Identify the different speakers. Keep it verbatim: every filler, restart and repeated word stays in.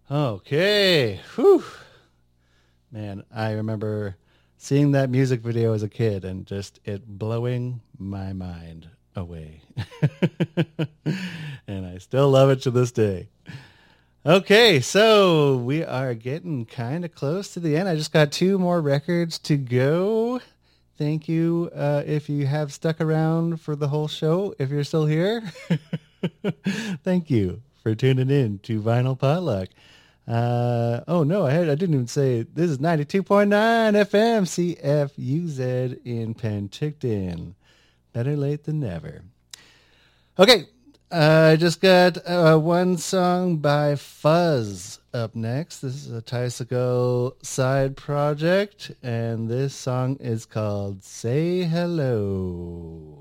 Speaker 1: Okay. Whew. Man, I remember seeing that music video as a kid and just it blowing my mind away. And I still love it to this day. Okay, so we are getting kind of close to the end. I just got two more records to go. Thank you uh, if you have stuck around for the whole show. If you're still here, thank you for tuning in to Vinyl Potluck. Uh, oh no, I, had, I didn't even say this is ninety-two point nine F M C F U Z in Penticton. Better late than never. Okay, uh, I just got uh, one song by Fuzz up next. This is a Tysical side project, and this song is called Say Hello.